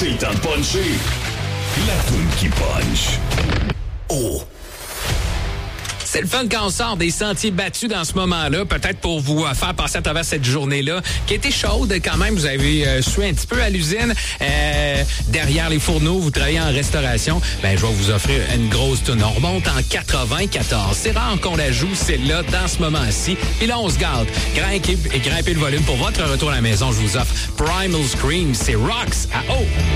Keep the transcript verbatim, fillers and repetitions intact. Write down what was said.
C'est le temps de puncher. La toune qui punch. Oh! C'est le fun quand on sort des sentiers battus dans ce moment-là, peut-être pour vous euh, faire passer à travers cette journée-là, qui a été chaude quand même. Vous avez euh, sué un petit peu à l'usine. Euh, derrière les fourneaux, vous travaillez en restauration. Ben, je vais vous offrir une grosse toune. On remonte en quatre-vingt-quatorze. C'est rare qu'on la joue, c'est là, dans ce moment-ci. Et là, on se garde. Grimpez, et grimpez le volume. Pour votre retour à la maison, je vous offre Primal Scream. C'est Rocks à haut.